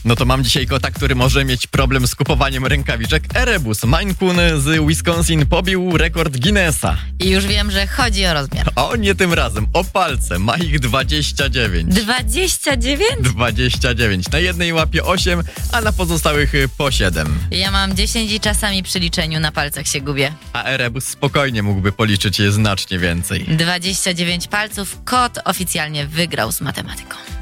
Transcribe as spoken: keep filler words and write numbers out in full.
No to mam dzisiaj kota, który może mieć problem z kupowaniem rękawiczek. Erebus Maine Coon z Wisconsin pobił rekord Guinnessa. I już wiem, że chodzi o rozmiar. O nie tym razem, o palce. Ma ich dwadzieścia dziewięć. dwadzieścia dziewięć? dwadzieścia dziewięć. Na jednej łapie osiem, a na pozostałych po siedem. Ja mam dziesięć i czasami przy liczeniu na palcach się gubię. A Erebus spokojnie mógłby policzyć je znacznie więcej. dwadzieścia dziewięć palców, kot oficjalnie wygrał z matematyką.